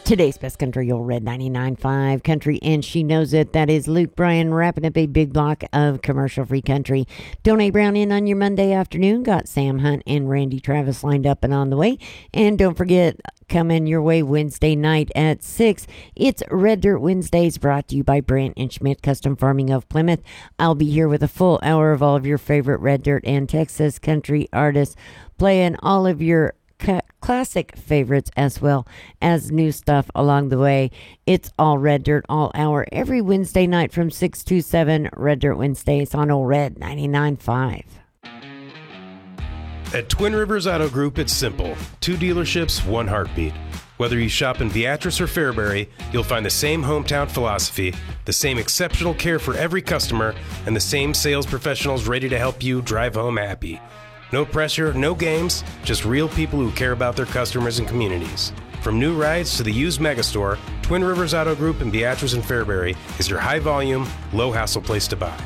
Today's best country, Old Red 99.5 country, and she knows it. That is Luke Bryan wrapping up a big block of commercial-free country. Don't A Brown in on your Monday afternoon. Got Sam Hunt and Randy Travis lined up and on the way. And don't forget, coming your way Wednesday night at 6. It's Red Dirt Wednesdays, brought to you by Brandt and Schmidt Custom Farming of Plymouth. I'll be here with a full hour of all of your favorite Red Dirt and Texas country artists, playing all of your classic favorites as well as new stuff along the way. It's all Red Dirt all hour every Wednesday night from 6 to 7. Red Dirt Wednesdays on Old Red 99.5. At Twin Rivers Auto Group, it's simple. 2 dealerships, 1 heartbeat. Whether you shop in Beatrice or Fairbury, you'll find the same hometown philosophy, the same exceptional care for every customer, and the same sales professionals ready to help you drive home happy. No pressure, no games, just real people who care about their customers and communities. From new rides to the used megastore, Twin Rivers Auto Group in Beatrice and Fairbury is your high-volume, low-hassle place to buy.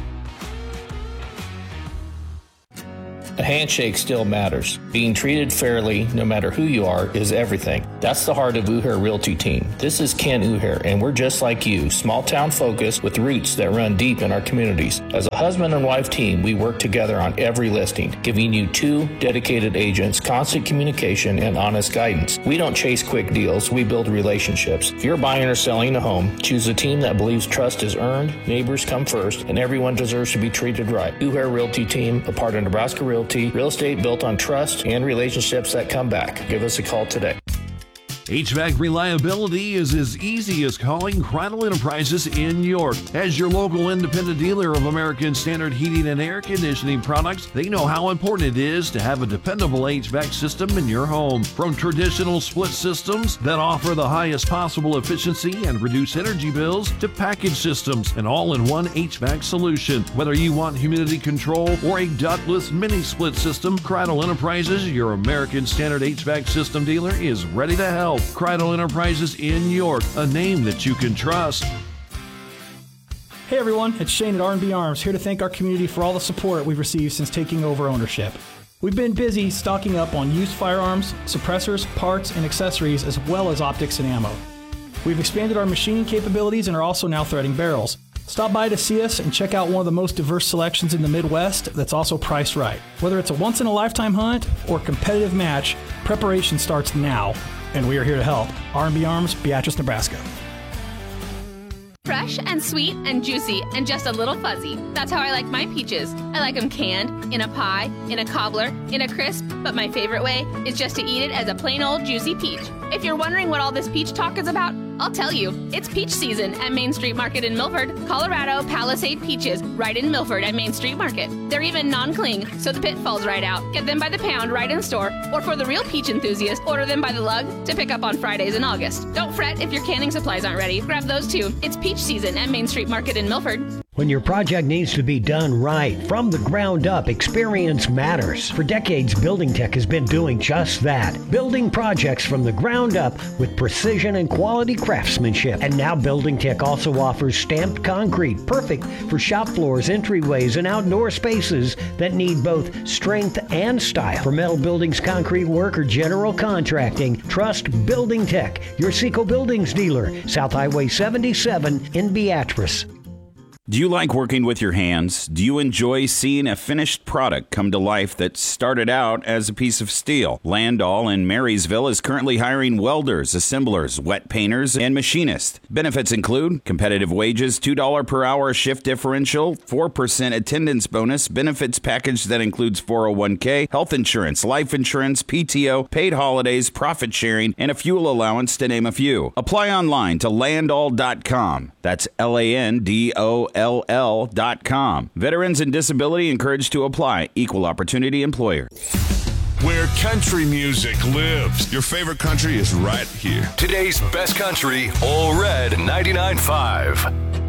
A handshake still matters. Being treated fairly, no matter who you are, is everything. That's the heart of Uher Realty Team. This is Ken Uher, and we're just like you, small town focused with roots that run deep in our communities. As a husband and wife team, we work together on every listing, giving you 2 dedicated agents, constant communication, and honest guidance. We don't chase quick deals, we build relationships. If you're buying or selling a home, choose a team that believes trust is earned, neighbors come first, and everyone deserves to be treated right. Uher Realty Team, a part of Nebraska Realty. Real estate built on trust and relationships that come back. Give us a call today. HVAC reliability is as easy as calling Cradle Enterprises in York. As your local independent dealer of American Standard heating and air conditioning products, they know how important it is to have a dependable HVAC system in your home. From traditional split systems that offer the highest possible efficiency and reduce energy bills to package systems, an all-in-one HVAC solution. Whether you want humidity control or a ductless mini split system, Cradle Enterprises, your American Standard HVAC system dealer, is ready to help. Cradle Enterprises in York, a name that you can trust. Hey everyone, it's Shane at R&B Arms, here to thank our community for all the support we've received since taking over ownership. We've been busy stocking up on used firearms, suppressors, parts, and accessories, as well as optics and ammo. We've expanded our machining capabilities and are also now threading barrels. Stop by to see us and check out one of the most diverse selections in the Midwest that's also priced right. Whether it's a once-in-a-lifetime hunt or competitive match, preparation starts now. And we are here to help. R&B Arms, Beatrice, Nebraska. Fresh and sweet and juicy and just a little fuzzy. That's how I like my peaches. I like them canned, in a pie, in a cobbler, in a crisp, but my favorite way is just to eat it as a plain old juicy peach. If you're wondering what all this peach talk is about, I'll tell you. It's peach season at Main Street Market in Milford. Colorado Palisade peaches right in Milford at Main Street Market. They're even non-cling, so the pit falls right out. Get them by the pound right in store, or for the real peach enthusiast, order them by the lug to pick up on Fridays in August. Don't fret if your canning supplies aren't ready. Grab those too. It's peach season at Main Street Market in Milford. When your project needs to be done right, from the ground up, experience matters. For decades, Building Tech has been doing just that. Building projects from the ground up with precision and quality craftsmanship. And now Building Tech also offers stamped concrete, perfect for shop floors, entryways, and outdoor spaces that need both strength and style. For metal buildings, concrete work, or general contracting, trust Building Tech, your Seco Buildings dealer, South Highway 77 in Beatrice. Do you like working with your hands? Do you enjoy seeing a finished product come to life that started out as a piece of steel? Landall in Marysville is currently hiring welders, assemblers, wet painters, and machinists. Benefits include competitive wages, $2 per hour shift differential, 4% attendance bonus, benefits package that includes 401k, health insurance, life insurance, PTO, paid holidays, profit sharing, and a fuel allowance, to name a few. Apply online to landall.com. That's LANDOLL.com. Veterans and disability encouraged to apply. Equal opportunity employer. Where country music lives. Your favorite country is right here. Today's best country, All Red 99.5.